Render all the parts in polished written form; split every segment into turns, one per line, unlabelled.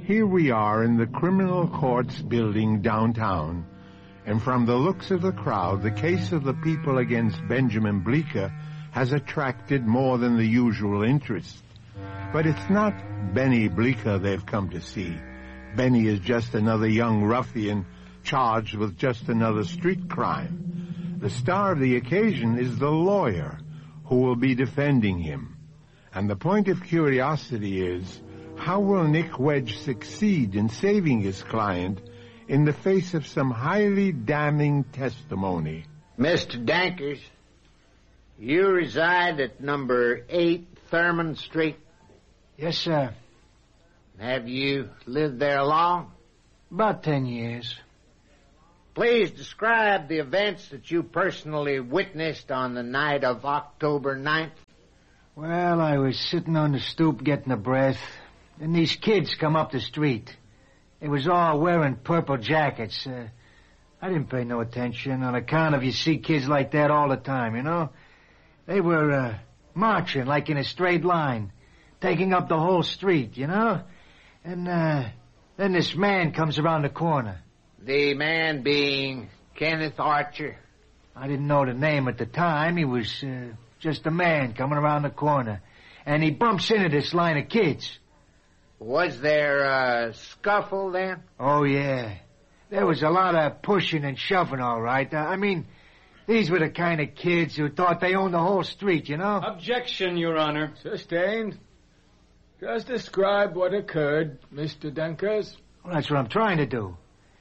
Here we are in the criminal courts building downtown, and from the looks of the crowd, the case of the people against Benjamin Bleeker has attracted more than the usual interest. But it's not Benny Bleeker they've come to see. Benny is just another young ruffian charged with just another street crime. The star of the occasion is the lawyer who will be defending him. And the point of curiosity is, how will Nick Wedge succeed in saving his client in the face of some highly damning testimony?
Mr. Dankers, you reside at number 8 Thurman Street?
Yes, sir.
Have you lived there long?
About 10 years.
Please describe the events that you personally witnessed on the night of October 9th.
Well, I was sitting on the stoop getting a breath, and these kids come up the street. They was all wearing purple jackets. I didn't pay no attention on account of you see kids like that all the time, you know? They were marching like in a straight line, taking up the whole street, you know? And then this man comes around the corner.
The man being Kenneth Archer?
I didn't know the name at the time. He was just a man coming around the corner. And he bumps into this line of kids.
Was there a scuffle then?
Oh, yeah. There was a lot of pushing and shoving, all right. I mean, these were the kind of kids who thought they owned the whole street, you know?
Objection, Your Honor.
Sustained. Just describe what occurred, Mr. Dankers.
Well, that's what I'm trying to do.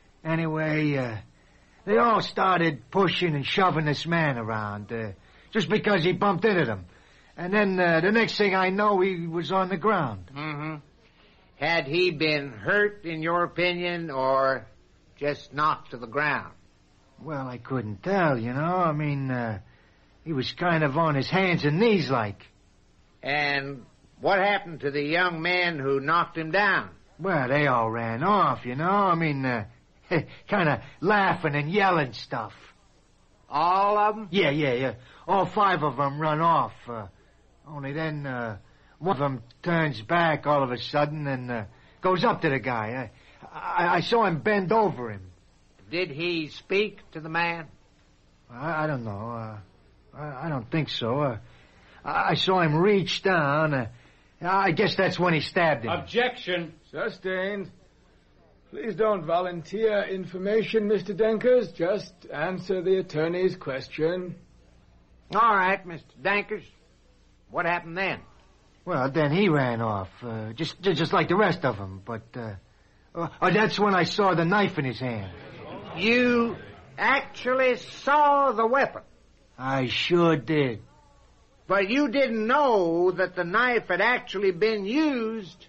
Anyway, they all started pushing and shoving this man around, just because he bumped into them. And then the next thing I know, he was on the ground.
Mm-hmm. Had he been hurt, in your opinion, or just knocked to the ground?
Well, I couldn't tell, you know. I mean, he was kind of on his hands and knees like.
And what happened to the young men who knocked him down?
Well, they all ran off, you know. I mean, kind of laughing and yelling stuff.
All of them?
Yeah. All 5 of them run off. Only then one of them turns back all of a sudden and goes up to the guy. I saw him bend over him.
Did he speak to the man?
I don't know. I don't think so. I saw him reach down. I guess that's when he stabbed him.
Objection.
Sustained. Please don't volunteer information, Mr. Dankers. Just answer the attorney's question.
All right, Mr. Dankers. What happened then?
Well, then he ran off, just like the rest of them. But that's when I saw the knife in his hand.
You actually saw the weapon?
I sure did.
But you didn't know that the knife had actually been used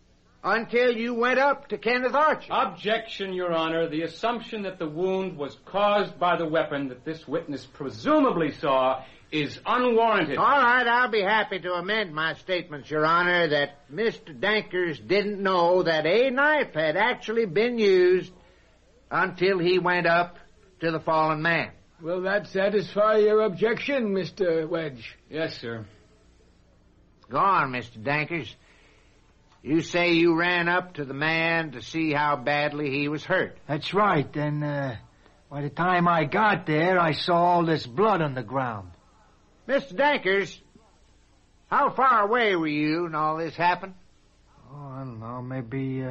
until you went up to Kenneth Archer.
Objection, Your Honor. The assumption that the wound was caused by the weapon that this witness presumably saw is unwarranted.
All right, I'll be happy to amend my statements, Your Honor, that Mr. Dankers didn't know that a knife had actually been used until he went up to the fallen man.
Will that satisfy your objection, Mr. Wedge?
Yes, sir.
Go on, Mr. Dankers. You say you ran up to the man to see how badly he was hurt.
That's right, and by the time I got there, I saw all this blood on the ground.
Mr. Dankers, how far away were you when all this happened?
Oh, I don't know, maybe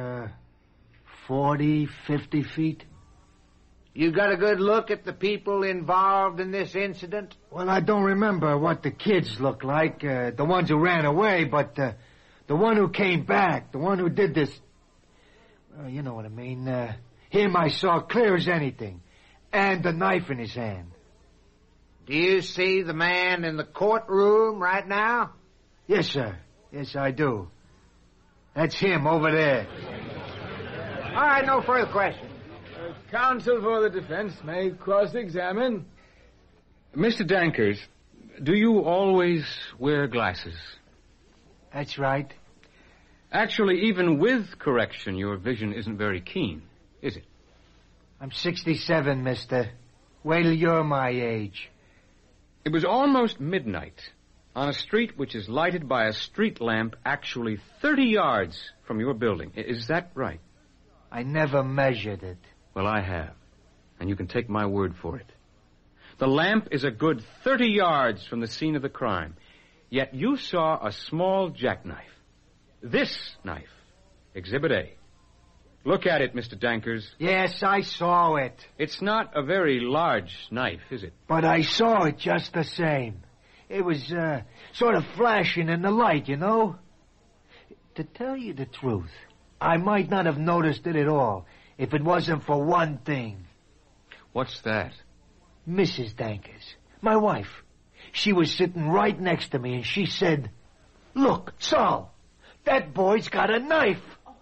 40, 50 feet.
You got a good look at the people involved in this incident?
Well, I don't remember what the kids looked like, the ones who ran away, but the one who came back, the one who did this, well, you know what I mean. Him I saw clear as anything, and the knife in his hand.
Do you see the man in the courtroom right now?
Yes, sir. Yes, I do. That's him over there.
All right, no further questions.
Counsel for the defense may cross-examine.
Mr. Dankers, do you always wear glasses?
That's right.
Actually, even with correction, your vision isn't very keen, is it?
I'm 67, mister. Wait till you're my age.
It was almost midnight On a street which is lighted by a street lamp actually 30 yards from your building. Is that right?
I never measured it.
Well, I have. And you can take my word for it. The lamp is a good 30 yards from the scene of the crime. Yet you saw a small jackknife. This knife. Exhibit A. Look at it, Mr. Dankers.
Yes, I saw it.
It's not a very large knife, is it?
But I saw it just the same. It was, sort of flashing in the light, you know? To tell you the truth, I might not have noticed it at all if it wasn't for one thing.
What's that?
Mrs. Dankers, my wife. She was sitting right next to me, and she said, "Look, Saul, that boy's got a knife."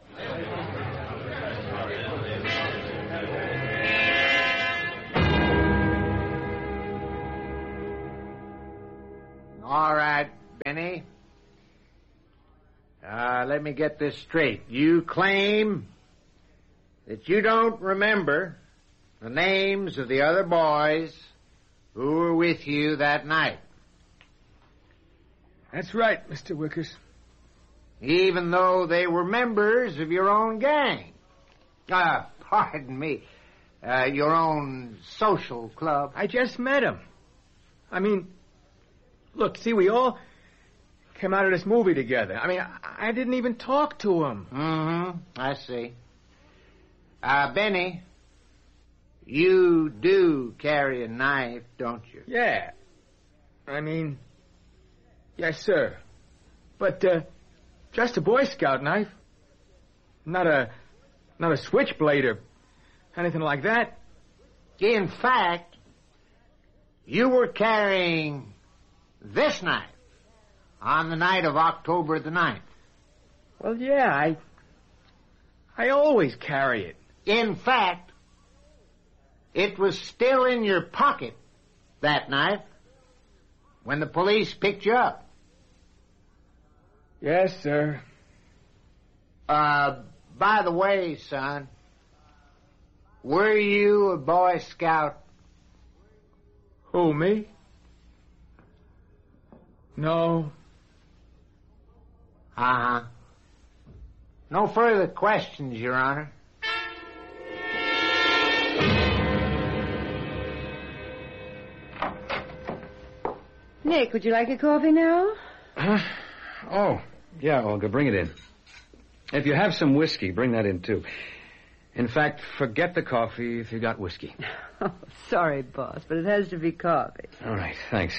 All right, Benny. Let me get this straight. You claim that you don't remember the names of the other boys who were with you that night.
That's right, Mr. Wickers.
Even though they were members of your own gang. Pardon me, your own social club.
I just met him. I mean, look, see, we all came out of this movie together. I mean, I didn't even talk to him.
Mm-hmm, I see. Benny, you do carry a knife, don't you?
Yeah. I mean, yes, sir. But, just a Boy Scout knife. Not a switchblade or anything like that.
In fact, you were carrying this knife on the night of October the 9th.
Well, yeah, I always carry it.
In fact, it was still in your pocket, that knife, when the police picked you up.
Yes, sir.
By the way, son, were you a Boy Scout?
Who, me? No.
Uh-huh. No further questions, Your Honor.
Nick, would you like a coffee now?
Oh, yeah, Olga, bring it in. If you have some whiskey, bring that in, too. In fact, forget the coffee if you got whiskey.
Oh, sorry, boss, but it has to be coffee.
All right, thanks.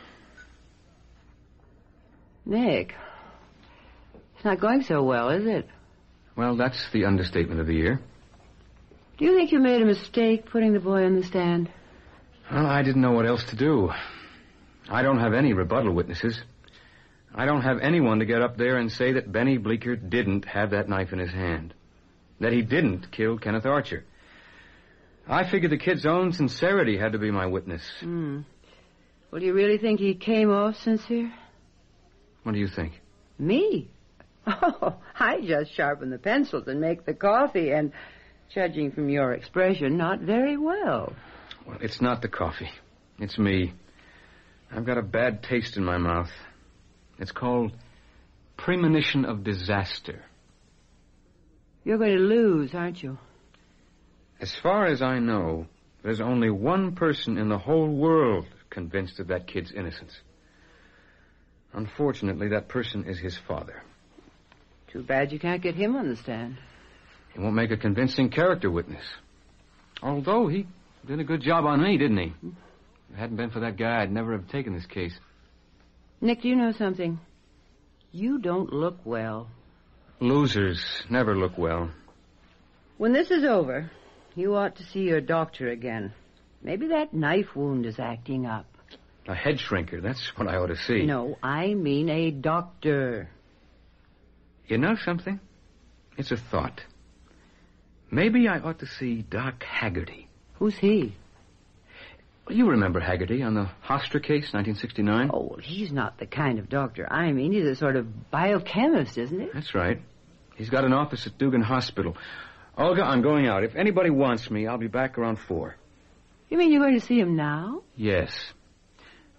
Nick, it's not going so well, is it?
Well, that's the understatement of the year.
Do you think you made a mistake putting the boy on the stand?
Well, I didn't know what else to do. I don't have any rebuttal witnesses. I don't have anyone to get up there and say that Benny Bleeker didn't have that knife in his hand. That he didn't kill Kenneth Archer. I figured the kid's own sincerity had to be my witness.
Well, do you really think he came off sincere?
What do you think?
Me? Oh, I just sharpen the pencils and make the coffee, and judging from your expression, not very well.
Well, it's not the coffee. It's me. I've got a bad taste in my mouth. It's called premonition of disaster.
You're going to lose, aren't you?
As far as I know, there's only one person in the whole world convinced of that kid's innocence. Unfortunately, that person is his father.
Too bad you can't get him on the stand.
He won't make a convincing character witness. Although he did a good job on me, didn't he? If it hadn't been for that guy, I'd never have taken this case.
Nick, do you know something? You don't look well.
Losers never look well.
When this is over, you ought to see your doctor again. Maybe that knife wound is acting up.
A head shrinker, that's what I ought to see.
No, I mean a doctor.
You know something? It's a thought. Maybe I ought to see Doc Haggerty.
Who's he?
Well, you remember Haggerty on the Hofstra case, 1969?
Oh, well, he's not the kind of doctor I mean. He's a sort of biochemist, isn't he?
That's right. He's got an office at Dugan Hospital. Olga, I'm going out. If anybody wants me, I'll be back around 4.
You mean you're going to see him now?
Yes.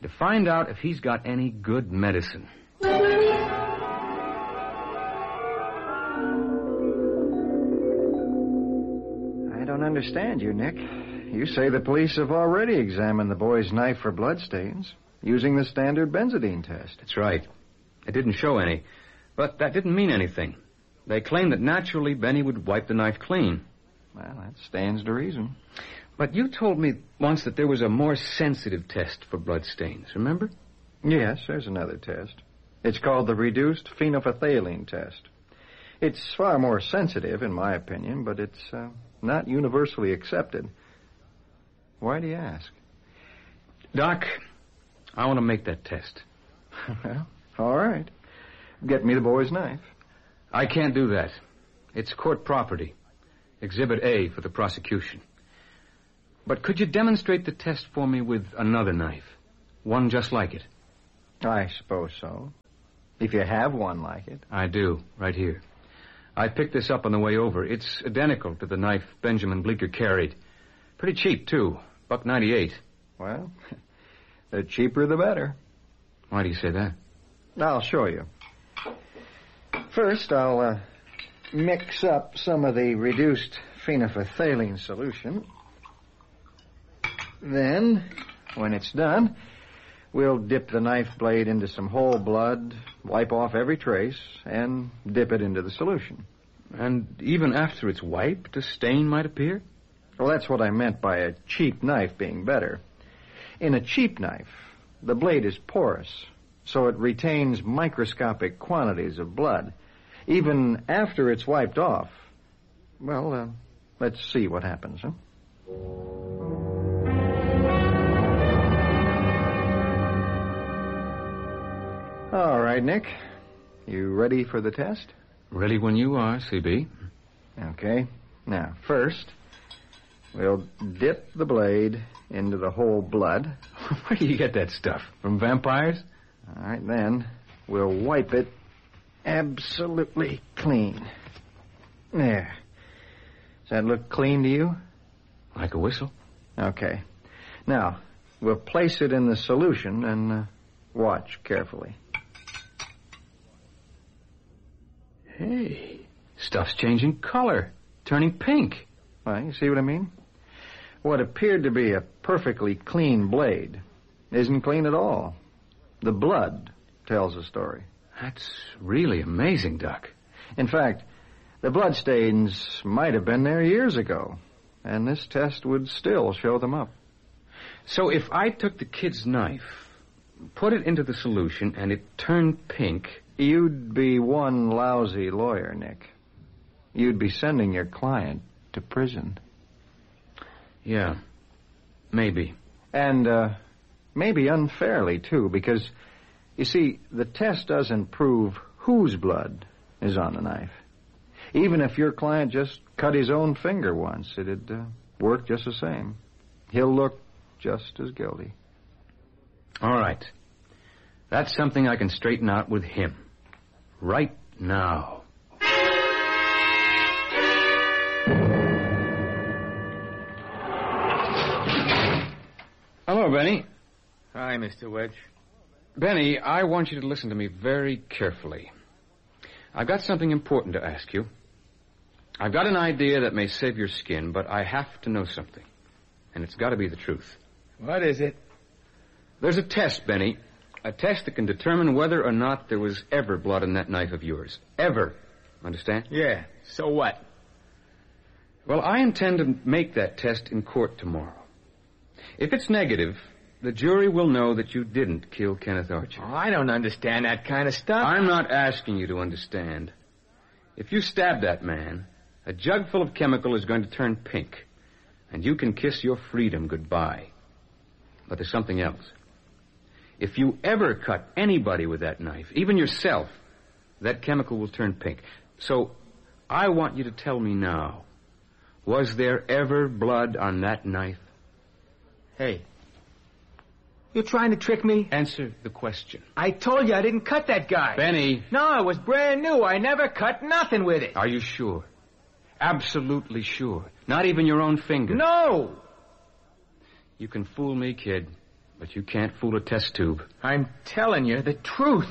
to find out if he's got any good medicine.
I don't understand you, Nick. You say the police have already examined the boy's knife for bloodstains using the standard benzodine test.
That's right. It didn't show any, but that didn't mean anything. They claimed that naturally Benny would wipe the knife clean.
Well, that stands to reason.
But you told me once that there was a more sensitive test for bloodstains, remember?
Yes, there's another test. It's called the reduced phenolphthalein test. It's far more sensitive, in my opinion, but it's not universally accepted. Why do you ask?
Doc, I want to make that test.
Well, all right. Get me the boy's knife.
I can't do that. It's court property. Exhibit A for the prosecution. But could you demonstrate the test for me with another knife? One just like it?
I suppose so. If you have one like it.
I do, right here. I picked this up on the way over. It's identical to the knife Benjamin Bleeker carried. Pretty cheap, too. $1.98.
Well, the cheaper the better.
Why do you say that?
I'll show you. First, I'll mix up some of the reduced phenolphthalein solution. Then, when it's done, we'll dip the knife blade into some whole blood, wipe off every trace, and dip it into the solution.
And even after it's wiped, a stain might appear?
Well, that's what I meant by a cheap knife being better. In a cheap knife, the blade is porous, so it retains microscopic quantities of blood. Even after it's wiped off. Well, let's see what happens, huh? All right, Nick. You ready for the test?
Ready when you are, CB.
Okay. Now, first, we'll dip the blade into the whole blood.
Where do you get that stuff? From vampires?
All right, then we'll wipe it absolutely clean. There. Does that look clean to you?
Like a whistle?
Okay. Now, we'll place it in the solution and watch carefully.
Hey, stuff's changing color, turning pink.
Well, you see what I mean? What appeared to be a perfectly clean blade isn't clean at all. The blood tells the story.
That's really amazing, Doc.
In fact, the bloodstains might have been there years ago, and this test would still show them up.
So if I took the kid's knife, put it into the solution, and it turned pink...
You'd be one lousy lawyer, Nick. You'd be sending your client to prison.
Yeah, maybe.
And maybe unfairly, too, because, you see, the test doesn't prove whose blood is on the knife. Even if your client just cut his own finger once, it'd work just the same. He'll look just as guilty.
All right. That's something I can straighten out with him. Right now. Hello, Benny.
Hi, Mr. Wedge.
Benny, I want you to listen to me very carefully. I've got something important to ask you. I've got an idea that may save your skin, but I have to know something. And it's got to be the truth.
What is it?
There's a test, Benny. A test that can determine whether or not there was ever blood in that knife of yours. Ever. Understand?
Yeah, so what?
Well, I intend to make that test in court tomorrow. If it's negative, the jury will know that you didn't kill Kenneth Archer.
Oh, I don't understand that kind of stuff.
I'm not asking you to understand. If you stab that man, a jug full of chemical is going to turn pink, and you can kiss your freedom goodbye. But there's something else. If you ever cut anybody with that knife, even yourself, that chemical will turn pink. So, I want you to tell me now, was there ever blood on that knife?
Hey, you trying to trick me?
Answer the question.
I told you I didn't cut that guy.
Benny.
No, it was brand new. I never cut nothing with it.
Are you sure? Absolutely sure. Not even your own finger?
No!
You can fool me, kid. But you can't fool a test tube.
I'm telling you the truth.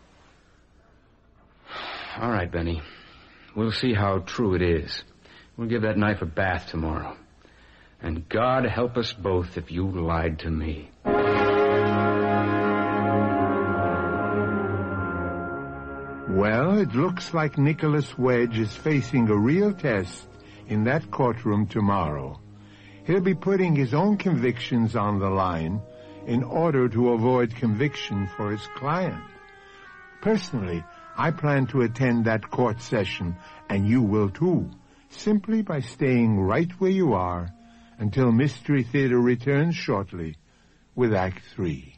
All right, Benny. We'll see how true it is. We'll give that knife a bath tomorrow. And God help us both if you lied to me.
Well, it looks like Nicholas Wedge is facing a real test in that courtroom tomorrow. He'll be putting his own convictions on the line in order to avoid conviction for his client. Personally, I plan to attend that court session, and you will too, simply by staying right where you are until Mystery Theater returns shortly with Act 3.